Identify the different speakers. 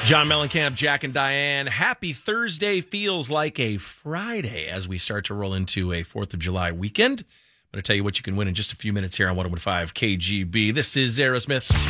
Speaker 1: John Mellencamp, Jack and Diane. Happy Thursday. Feels like a Friday as we start to roll into a 4th of July weekend. I'm going to tell you what you can win in just a few minutes here on 101.5 KGB. This is Aerosmith.